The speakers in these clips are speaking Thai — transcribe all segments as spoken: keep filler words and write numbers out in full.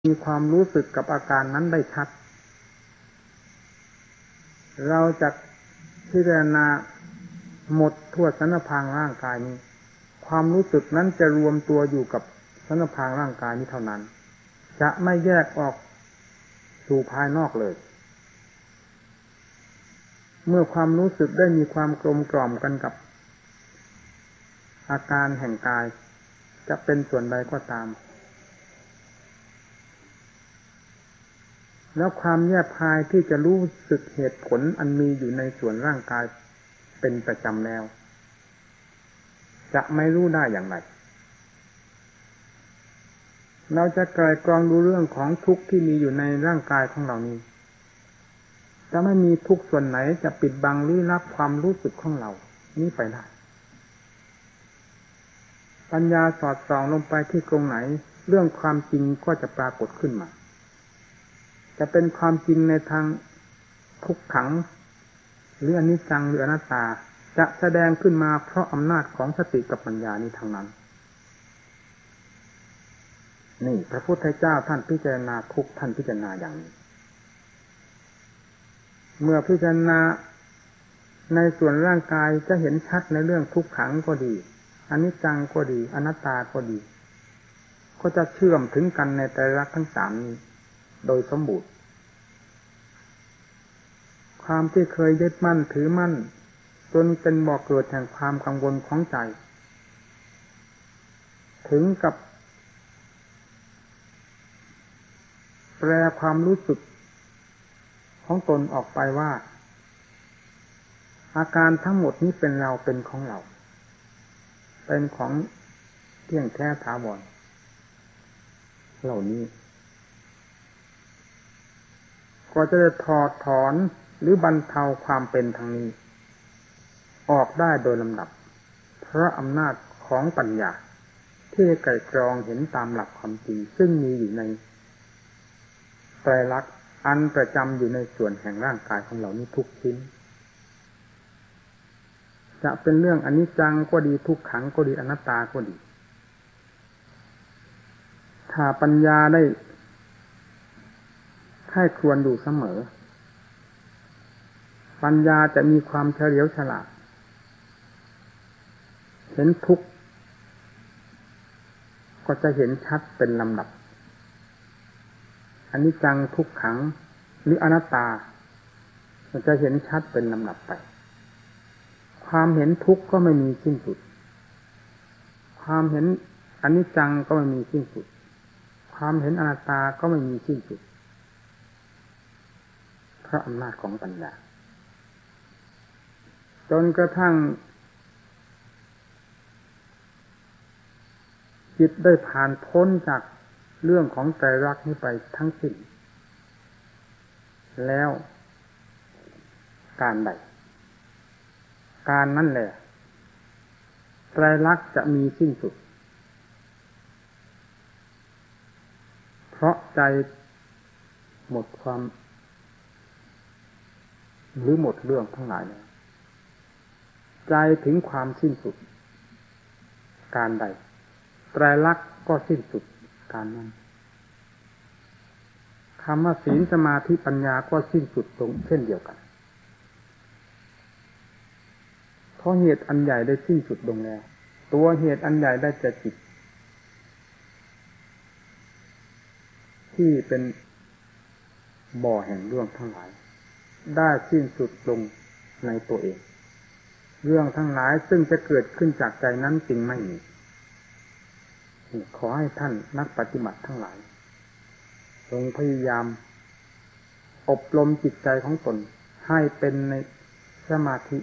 มีความรู้สึกกับอาการนั้นได้ชัดเราจะพิจารณาหมดทั่วสรรพางร่างกายนี้ความรู้สึกนั้นจะรวมตัวอยู่กับสรรพางร่างกายนี้เท่านั้นจะไม่แยกออกสู่ภายนอกเลยเมื่อความรู้สึกได้มีความกลมกล่อมกันกับอาการแห่งกายจะเป็นส่วนใดก็ตามแล้วความแยบคายที่จะรู้สึกเหตุผลอันมีอยู่ในส่วนร่างกายเป็นประจำแล้วจะไม่รู้ได้อย่างไรเราจะไกลกรองดูเรื่องของทุกข์ที่มีอยู่ในร่างกายของเรานี้จะไม่มีทุกข์ส่วนไหนจะปิดบังลี้ลับความรู้สึกของเรานี้ไปได้ปัญญาสอดส่องลงไปที่ตรงไหนเรื่องความจริงก็จะปรากฏขึ้นมาจะเป็นความจริงในทางทุกขังหรืออนิจจังหรืออนัตตาจะแสดงขึ้นมาเพราะอำนาจของสติกับปัญญานี้ทั้งนั้นนี่พระพุทธเจ้าท่านพิจารณาทุกท่านพิจารณาอย่างนี้เมื่อพิจารณาในส่วนร่างกายจะเห็นชัดในเรื่องทุกขังก็ดีอนิจจังก็ดีอนัตตาก็ดีก็จะเชื่อมถึงกันในไตรลักษณ์ทั้งสามนี้โดยสมบูรณ์ความที่เคยยึดมั่นถือมั่นจนเป็นบ่อเกิดแห่งความกังวลของใจถึงกับแปลความรู้สึกของตนออกไปว่าอาการทั้งหมดนี้เป็นเราเป็นของเราเป็นของเที่ยงแท้ถาวรเหล่านี้ก็จะถอดถอนหรือบรรเทาความเป็นทางนี้ออกได้โดยลำดับเพราะอำนาจของปัญญาที่ไกลกรองเห็นตามหลักความจริงซึ่งมีอยู่ในไตรลักษณ์อันประจำอยู่ในส่วนแห่งร่างกายของเรานี้ทุกชิ้นจะเป็นเรื่องอนิจจังก็ดีทุกขังก็ดีอนัตตาก็ดีถ้าปัญญาได้ใคร่ครวญดูเสมอปัญญาจะมีความเฉลียวฉลาดเห็นทุกข์ก็จะเห็นชัดเป็นลำดับอนิจจังทุกขังหรืออนัตตามันจะเห็นชัดเป็นลำดับไปความเห็นทุกข์ก็ไม่มีสิ้นสุดความเห็นอนิจจังก็ไม่มีสิ้นสุดความเห็นอนัตตาก็ไม่มีสิ้นสุดเพราะอำนาจของปัญญาจนกระทั่งจิตได้ผ่านพ้นจากเรื่องของไตรลักษณ์นี้ไปทั้งสิ้นแล้วการใดการนั่นแหละไตรลักษณ์จะมีสิ้นสุดเพราะใจหมดความหรือหมดเรื่องทั้งหลายแล้วใจถึงความสิ้นสุดการใดไตรลักษณ์ก็สิ้นสุดการนั้นคำว่าศีลสมาธิปัญญาก็สิ้นสุดตรงเช่นเดียวกันเพราะเหตุอันใหญ่ได้สิ้นสุดลงแล้วตัวเหตุอันใหญ่ได้แก่จิตที่เป็นบ่อแห่งเรื่องทั้งหลายได้สิ้นสุดลงในตัวเองเรื่องทั้งหลายซึ่งจะเกิดขึ้นจากใจนั้นจริงไม่มีขอให้ท่านนักปฏิบัติทั้งหลายจงพยายามอบรมจิตใจของตนให้เป็นในสมาธิ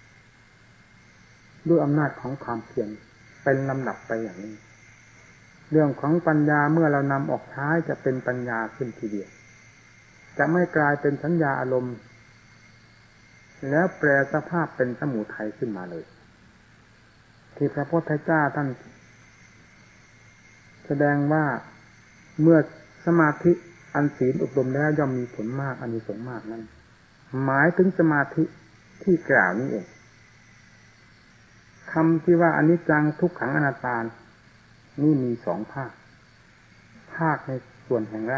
ด้วยอำนาจของความเพียรเป็นลำดับไปอย่างนี้เรื่องของปัญญาเมื่อเรานำออกใช้จะเป็นปัญญาขึ้นทีเดียวจะไม่กลายเป็นสัญญาอารมณ์แล้วแปลสภาพเป็นสมุทัยขึ้นมาเลยที่พระพุทธเจ้าท่านแสดงว่าเมื่อสมาธิอันศีลอบรมแล้วย่อมมีผลมากอานิสงส์มากนั้นหมายถึงสมาธิที่กล่าวนี้เองคำที่ว่าอนิจจังทุกขังอนัตตานี่มีสองภาคภาคในส่วนแห่ง